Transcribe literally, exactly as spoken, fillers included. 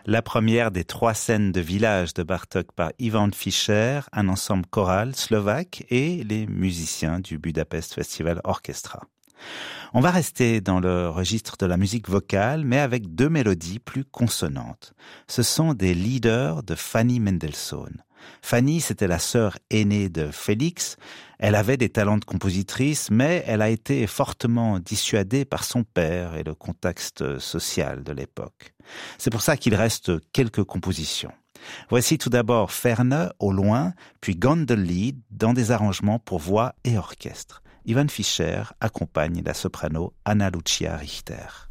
La première des trois scènes de village de Bartók par Ivan Fischer, un ensemble choral slovaque et les musiciens du Budapest Festival Orchestra. On va rester dans le registre de la musique vocale, mais avec deux mélodies plus consonantes. Ce sont des leaders de Fanny Mendelssohn. Fanny, c'était la sœur aînée de Félix. Elle avait des talents de compositrice, mais elle a été fortement dissuadée par son père et le contexte social de l'époque. C'est pour ça qu'il reste quelques compositions. Voici tout d'abord Ferne au loin, puis Gondellied dans des arrangements pour voix et orchestre. Ivan Fischer accompagne la soprano Anna Lucia Richter.